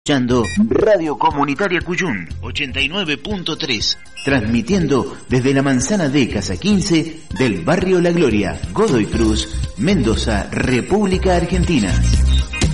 Escuchando Radio Comunitaria Cuyún 89.3, transmitiendo desde la manzana de Casa 15 del barrio La Gloria, Godoy Cruz, Mendoza, República Argentina.